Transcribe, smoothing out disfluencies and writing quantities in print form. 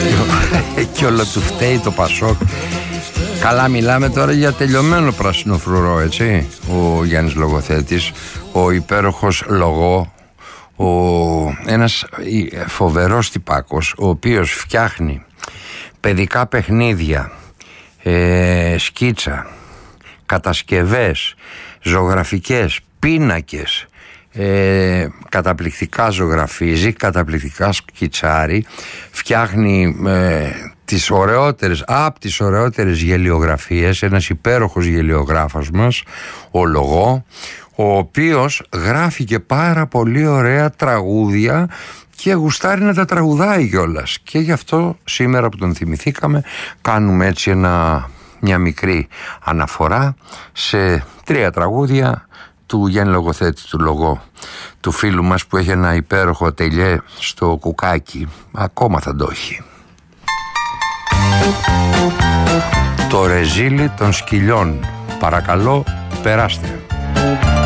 Και όλο του φταίει το Πασόκ. Καλά, μιλάμε τώρα για τελειωμένο πράσινο φρουρό, έτσι. Ο Γιάννης Λογοθέτης, ο υπέροχος Λογό, ένας φοβερός τυπάκος, ο οποίος φτιάχνει παιδικά παιχνίδια, σκίτσα, κατασκευές, ζωγραφικές, πίνακες, καταπληκτικά ζωγραφίζει, καταπληκτικά σκιτσάρει, φτιάχνει τις ωραιότερες γελιογραφίες, ένας υπέροχος γελιογράφος μας, ο Λογό, ο οποίος γράφει και πάρα πολύ ωραία τραγούδια και γουστάρει να τα τραγουδάει κιόλας. Και γι' αυτό σήμερα που τον θυμηθήκαμε κάνουμε έτσι μια μικρή αναφορά σε 3 τραγούδια του Γιάννη Λογοθέτη, του Λογό, του φίλου μας που έχει ένα υπέροχο τελιέ στο Κουκάκι. Ακόμα θα το έχει. Το ρεζίλι των σκυλιών. Παρακαλώ, περάστε.